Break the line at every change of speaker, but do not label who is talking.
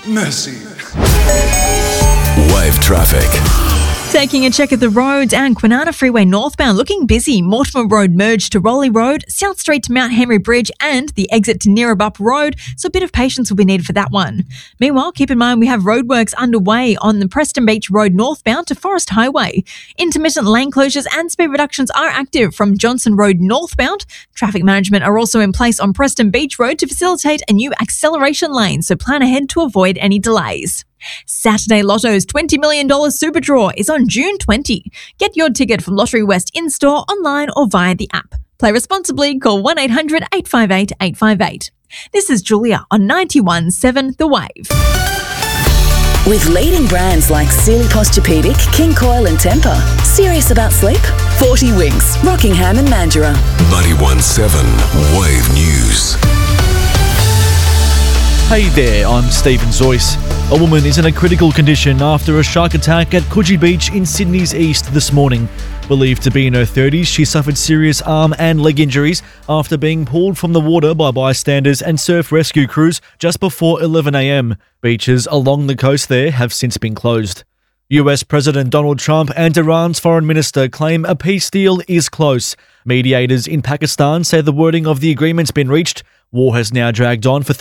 Mercy.
Wave traffic.
Taking a check of the roads, and Kwinana Freeway northbound looking busy. Mortimer Road merged to Rowley Road, South Street to Mount Henry Bridge and the exit to Neerabup Road, so a bit of patience will be needed for that one. Meanwhile, keep in mind we have roadworks underway on the Preston Beach Road northbound to Forest Highway. Intermittent lane closures and speed reductions are active from Johnson Road northbound. Traffic management are also in place on Preston Beach Road to facilitate a new acceleration lane, so plan ahead to avoid any delays. Saturday Lotto's $20 million Super Draw is on June 20. Get your ticket from Lottery West in-store, online or via the app. Play responsibly, call 1-800-858-858. This is Julia on 91.7 The Wave.
With leading brands like Sealy Posturepedic, King Coil and Tempur. Serious about sleep? 40 Winks, Rockingham and Mandurah.
91.7 Wave News.
Hey there, I'm Stephen Zoyce. A woman is in a critical condition after a shark attack at Coogee Beach in Sydney's east this morning. Believed to be in her 30s, she suffered serious arm and leg injuries after being pulled from the water by bystanders and surf rescue crews just before 11 a.m. Beaches along the coast there have since been closed. US President Donald Trump and Iran's foreign minister claim a peace deal is close. Mediators in Pakistan say the wording of the agreement's been reached. War has now dragged on for